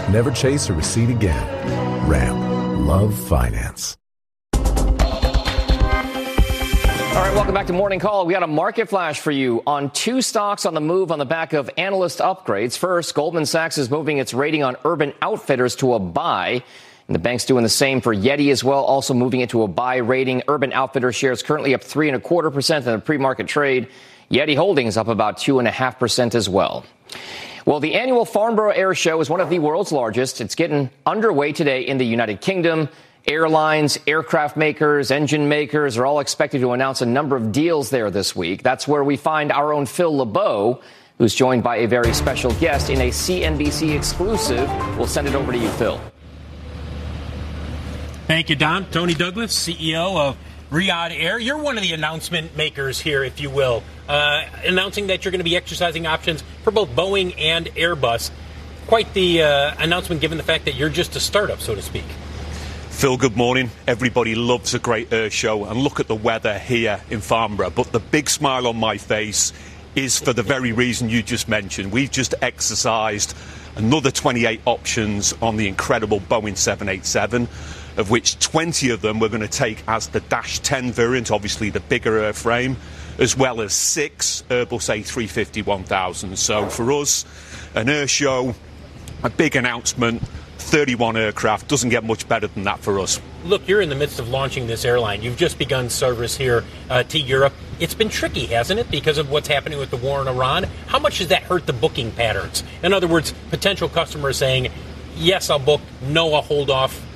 Never chase a receipt again. Ram. Love finance. All right, welcome back to Morning Call. We got a market flash for you on two stocks on the move on the back of analyst upgrades. First, Goldman Sachs is moving its rating on Urban Outfitters to a buy. And the bank's doing the same for Yeti as well, also moving it to a buy rating. Urban Outfitters shares currently up 3.25% in the pre-market trade. Yeti Holdings up about 2.5% as well. Well, the annual Farnborough Air Show is one of the world's largest. It's getting underway today in the United Kingdom. Airlines, aircraft makers, engine makers are all expected to announce a number of deals there this week. That's where we find our own Phil LeBeau, who's joined by a very special guest in a CNBC exclusive. We'll send it over to you, Phil. Thank you, Don. Tony Douglas, CEO of Riyadh Air. You're one of the announcement makers here, if you will, announcing that you're going to be exercising options for both Boeing and Airbus. Quite the announcement given the fact that you're just a startup, so to speak. Phil, good morning. Everybody loves a great air show, and look at the weather here in Farnborough. But the big smile on my face is for the very reason you just mentioned. We've just exercised another 28 options on the incredible Boeing 787, of which 20 of them we're going to take as the Dash 10 variant, obviously the bigger airframe, as well as 6 Airbus A350-1000. So for us, an air show, a big announcement, 31 aircraft, doesn't get much better than that for us. Look, you're in the midst of launching this airline. You've just begun service here to Europe. It's been tricky, hasn't it, because of what's happening with the war in Iran? How much does that hurt the booking patterns? In other words, potential customers saying, yes, I'll book, no, I'll hold off.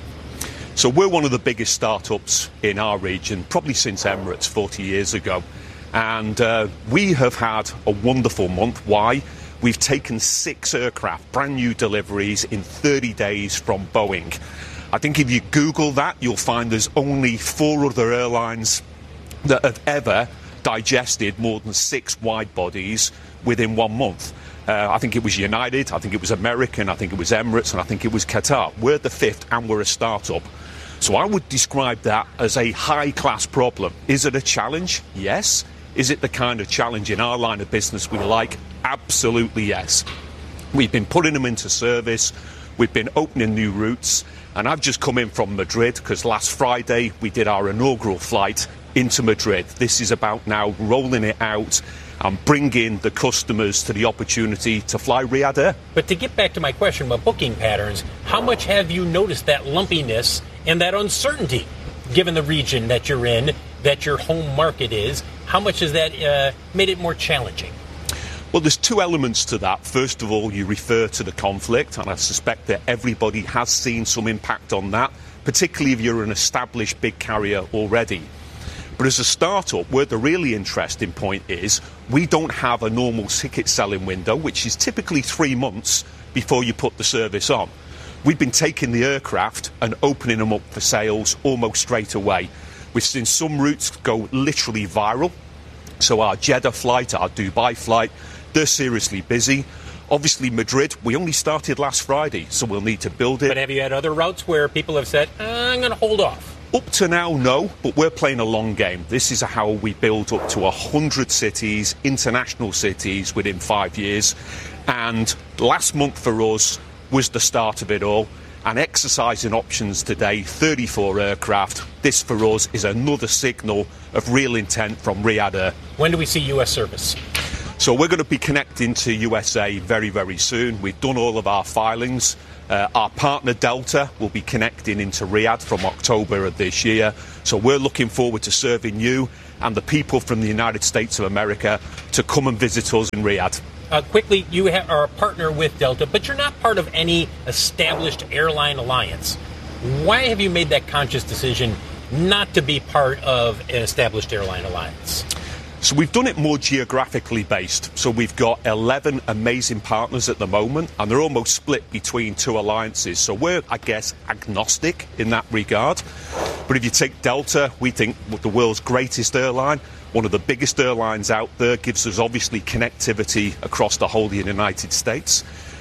So we're one of the biggest startups in our region, probably since Emirates 40 years ago. And we have had a wonderful month. Why? We've taken 6 aircraft, brand new deliveries in 30 days from Boeing. I think if you Google that, you'll find there's only 4 other airlines that have ever digested more than 6 wide bodies within 1 month. I think it was United, I think it was American, I think it was Emirates, and I think it was Qatar. We're the 5th and we're a startup. So I would describe that as a high-class problem. Is it a challenge? Yes. Is it the kind of challenge in our line of business we like? Absolutely yes. We've been putting them into service. We've been opening new routes. And I've just come in from Madrid because last Friday we did our inaugural flight into Madrid. This is about now rolling it out and bringing the customers to the opportunity to fly Riyadh Air. But to get back to my question about booking patterns, how much have you noticed that lumpiness and that uncertainty, given the region that you're in, that your home market is? How much has that made it more challenging? Well, there's 2 elements to that. First of all, you refer to the conflict, and I suspect that everybody has seen some impact on that, particularly if you're an established big carrier already. But as a startup, where the really interesting point is, we don't have a normal ticket selling window, which is typically 3 months before you put the service on. We've been taking the aircraft and opening them up for sales almost straight away. We've seen some routes go literally viral. So our Jeddah flight, our Dubai flight, they're seriously busy. Obviously, Madrid, we only started last Friday, so we'll need to build it. But have you had other routes where people have said, I'm going to hold off? Up to now, no, but we're playing a long game. This is how we build up to 100 cities, international cities, within 5 years. And last month for us was the start of it all. And exercising options today, 34 aircraft. This for us is another signal of real intent from Riyadh Air. When do we see U.S. service? So we're going to be connecting to USA very, very soon. We've done all of our filings. Our partner Delta will be connecting into Riyadh from October of this year. So we're looking forward to serving you and the people from the United States of America to come and visit us in Riyadh. Quickly, you are a partner with Delta, but you're not part of any established airline alliance. Why have you made that conscious decision not to be part of an established airline alliance? So we've done it more geographically based. So we've got 11 amazing partners at the moment, and they're almost split between 2 alliances. So we're, I guess, agnostic in that regard. But if you take Delta, we think the world's greatest airline, one of the biggest airlines out there, gives us obviously connectivity across the whole of the United States.